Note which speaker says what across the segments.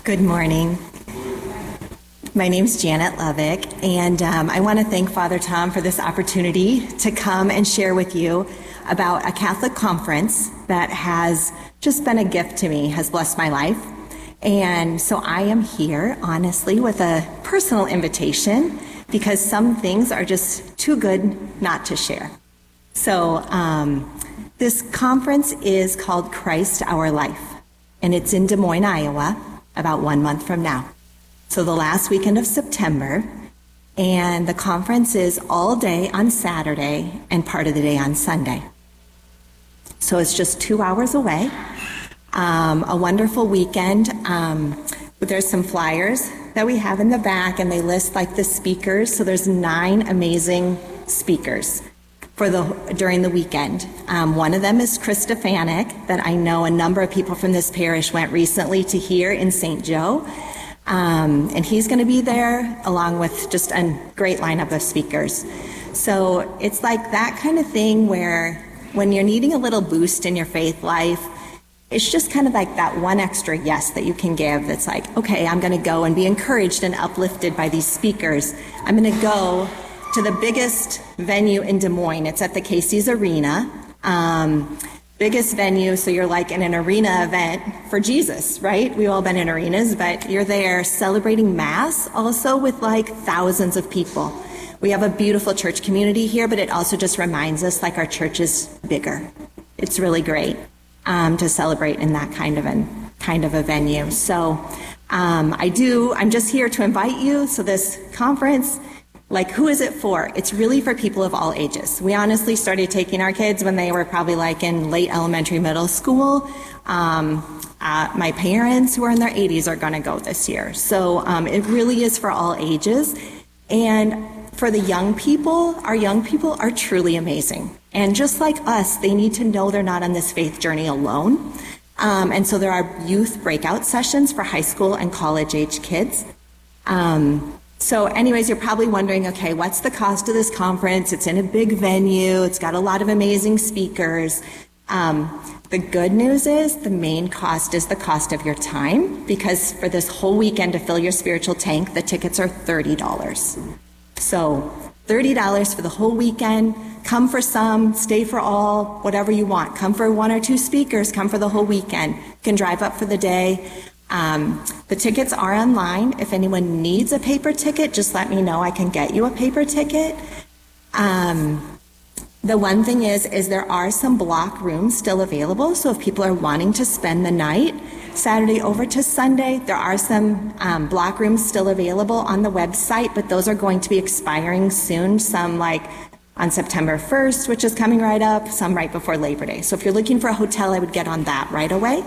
Speaker 1: Good morning. My name's Janet Lovick, and I want to thank Father Tom for this opportunity to come and share with you about a Catholic conference that has just been a gift to me, has blessed my life. And so I am here, honestly, with a personal invitation because some things are just too good not to share. So this conference is called Christ Our Life, and it's in Des Moines, Iowa, about 1 month from now. So the last weekend of September, and the conference is all day on Saturday and part of the day on Sunday. So it's just 2 hours away. A wonderful weekend. There's some flyers that we have in the back, and they list like the speakers. So there's 9 amazing speakers during the weekend. One of them is Chris Stefanik, that I know a number of people from this parish went recently to hear in St. Joe. And he's going to be there along with just a great lineup of speakers. So it's like that kind of thing where when you're needing a little boost in your faith life, it's just kind of like that one extra yes that you can give. That's like, okay, I'm going to go and be encouraged and uplifted by these speakers. I'm going to go to the biggest venue in Des Moines. It's at the Casey's Arena. Biggest venue, so you're like in an arena event for Jesus, right? We've all been in arenas, but you're there celebrating Mass also with like thousands of people. We have a beautiful church community here, but it also just reminds us like our church is bigger. It's really great to celebrate in that kind of a venue. So I'm just here to invite you. So this conference, like, who is it for? It's really for people of all ages. We honestly started taking our kids when they were probably like in late elementary, middle school. My parents, who are in their 80s, are going to go this year. So it really is for all ages. And for the young people, our young people are truly amazing. And just like us, they need to know they're not on this faith journey alone. And so there are youth breakout sessions for high school and college-age kids. So anyways, you're probably wondering, okay, what's the cost of this conference? It's in a big venue. It's got a lot of amazing speakers. The good news is the main cost is the cost of your time, because for this whole weekend to fill your spiritual tank, the tickets are $30. So $30 for the whole weekend. Come for some, stay for all, whatever you want. Come for 1 or 2 speakers, come for the whole weekend. You can drive up for the day. The tickets are online. If anyone needs a paper ticket, just let me know. I can get you a paper ticket. The one thing is there are some block rooms still available. So if people are wanting to spend the night, Saturday over to Sunday, there are some block rooms still available on the website, but those are going to be expiring soon. Some like on September 1st, which is coming right up, some right before Labor Day. So if you're looking for a hotel, I would get on that right away.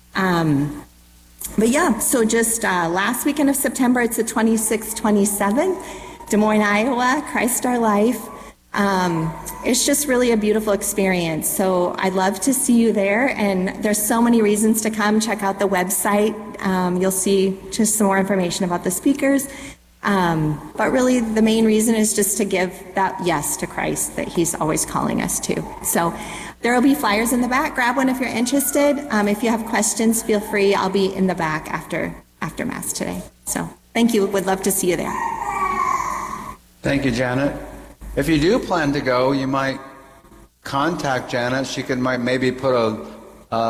Speaker 1: But yeah, so just last weekend of September, it's the 26th, 27th, Des Moines, Iowa, Christ Our Life. It's just really a beautiful experience. So I'd love to see you there, and there's so many reasons to come. Check out the website. You'll see just some more information about the speakers. But really the main reason is just to give that yes to Christ that he's always calling us to. So there will be flyers in the back. Grab one if you're interested. If you have questions, feel free. I'll be in the back after Mass today. So thank you. Would love to see you there.
Speaker 2: Thank you, Janet. If you do plan to go, you might contact Janet. She might maybe put a